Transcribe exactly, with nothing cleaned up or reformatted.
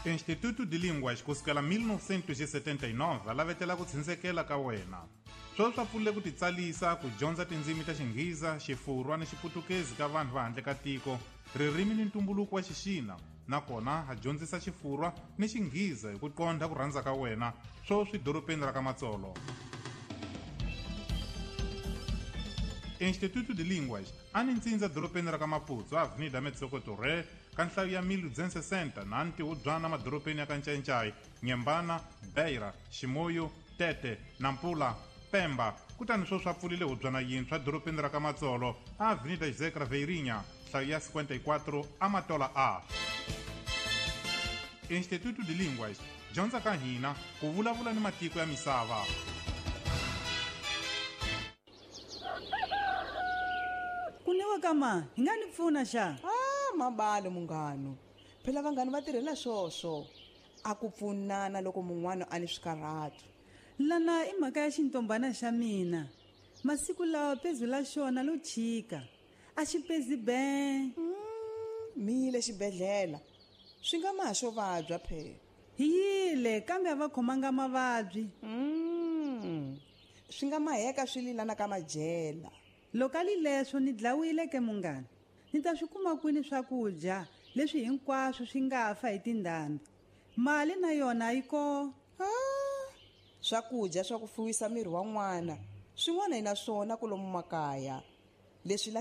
Instituto de Línguas kusukela mil novecentos e setenta e nove va lavetela ku tshindzeleka ka wena. Sweswi swa pfulile ku titsalisa ku dyondza tindzimi ta Xingheza, Xifurwa ni Xiputukezi ka vanhu va handle ka tiko, ririmi ni ntumbuluko wa Xixina, nakona ha dyondzisa Xifurwa ni Xingheza hi ku qondha ku rhandza ka wena sweswi dorobeni ra ka Matsolo. Instituto de Línguas a ni ntsindza dorobeni ra ka Maputo, Avenida Metsokoto Re, ka nhlayo ya mil duzentos e sessenta na ntihudzwana madoropeni ya ka Ncencai, Nyembana, Beira, Ximoyo, Tete, Nampula, Pemba, kutani sweswi swa pfulile hudzwana yintshwa dorobeni ra ka Matsolo, Avenida José Craveirinha, nhlayo ya cinquenta e quatro Amatola A. Instituto de Línguas, dyondza ka hina ku vulavula ni matiko ya misava. Kunewa kama, hi nga ni pfuna xa? Ah, mabalo munghano. Phela vanghana va tirhela swoswo. A ku pfunana loko mun'wana a ni swikarhato. Lana i mhaka ya xintombana xa mina. Masiku lawa pezu la xona lo chika. A xi pezi be. Mm, mile xibedhlela. Swi nga maha xo vabya phela. Hi yile kambe a va khomanga mavabyi. Mm, swi nga maheka swi lilana ka majela. Loko ali leswo ni dlawile ke munghana. Ni ta swi kuma kwini swakudya leswi hinkwaswo swi nga fa hi tindhambi. Mali na yona yi ko. Ah, swakudya swa ku fuwisa miri wa n'wana swin'wana hi na swona ku lomu makaya leswi